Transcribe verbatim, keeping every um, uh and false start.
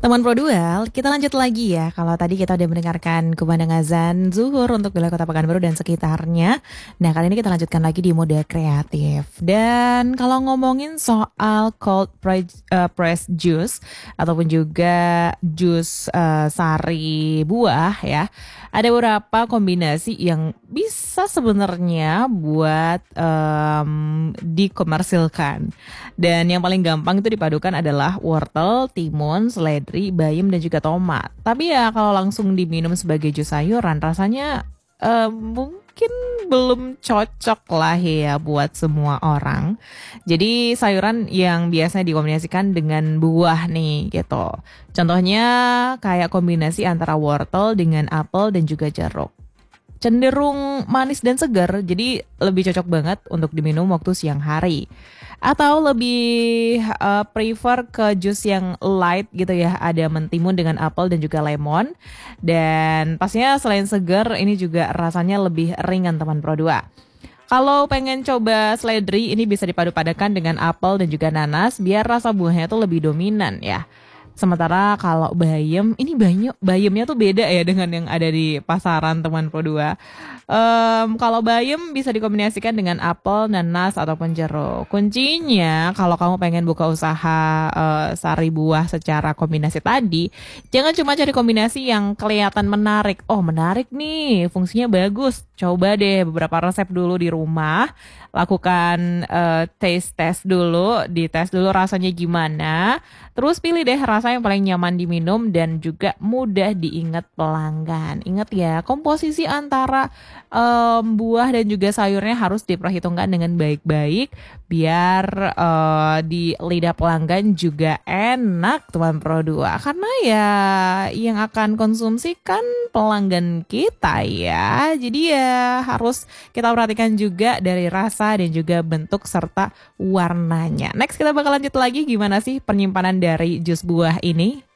Teman Pro Duel, kita lanjut lagi ya. Kalau tadi kita udah mendengarkan kumandang azan zuhur untuk wilayah Kota Pekanbaru dan sekitarnya. Nah, kali ini kita lanjutkan lagi di mode kreatif. Dan kalau ngomongin soal cold press, uh, press juice ataupun juga jus uh, sari buah ya, ada beberapa kombinasi yang bisa sebenarnya buat um, dikomersilkan. Dan yang paling gampang itu dipadukan adalah wortel, timun, seledri, bayam dan juga tomat. Tapi ya kalau langsung diminum sebagai jus sayuran rasanya uh, mungkin belum cocok lah ya buat semua orang. Jadi sayuran yang biasanya dikombinasikan dengan buah nih gitu. Contohnya kayak kombinasi antara wortel dengan apel dan juga jeruk. Cenderung manis dan segar, jadi lebih cocok banget untuk diminum waktu siang hari. Atau lebih uh, prefer ke jus yang light gitu ya, ada mentimun dengan apel dan juga lemon. Dan pastinya selain segar, ini juga rasanya lebih ringan teman Pro dua. Kalau pengen coba seledri, ini bisa dipadu-padakan dengan apel dan juga nanas, biar rasa buahnya tuh lebih dominan ya. Sementara kalau bayam, ini bayam, bayamnya tuh beda ya dengan yang ada di pasaran teman Pro dua. Um, kalau bayam bisa dikombinasikan dengan apel, nanas, ataupun jeruk. Kuncinya kalau kamu pengen buka usaha uh, sari buah secara kombinasi tadi, jangan cuma cari kombinasi yang kelihatan menarik. Oh menarik nih, fungsinya bagus. Coba deh beberapa resep dulu di rumah. Lakukan uh, taste test dulu, dites dulu rasanya gimana. Terus pilih deh rasa yang paling nyaman diminum dan juga mudah diingat pelanggan. Ingat ya, komposisi antara um, buah dan juga sayurnya harus diperhitungkan dengan baik-baik biar uh, di lidah pelanggan juga enak teman Pro dua. Karena ya yang akan konsumsi kan pelanggan kita ya. Jadi ya harus kita perhatikan juga dari rasa dan juga bentuk serta warnanya. Next kita bakal lanjut lagi gimana sih penyimpanan dari jus buah ini.